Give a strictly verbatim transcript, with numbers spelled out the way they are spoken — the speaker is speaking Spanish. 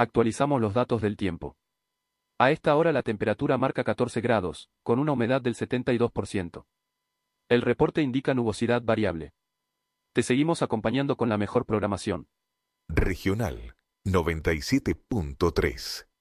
Actualizamos los datos del tiempo. A esta hora la temperatura marca catorce grados, con una humedad del setenta y dos por ciento. El reporte indica nubosidad variable. Te seguimos acompañando con la mejor programación. Regional noventa y siete punto tres.